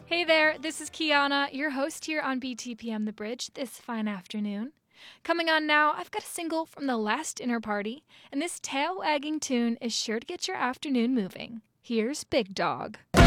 Hey there, this is Kiana, your host here on BTPM The Bridge this fine afternoon. Coming on now, I've got a single from the last dinner party, and this tail-wagging tune is sure to get your afternoon moving. Here's Big Dog.